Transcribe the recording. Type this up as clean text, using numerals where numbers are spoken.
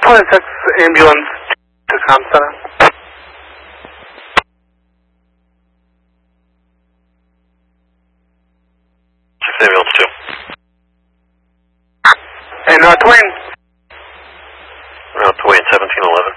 26 ambulance to Com Center. Ambulance 2. And Twain. Twain, 1711.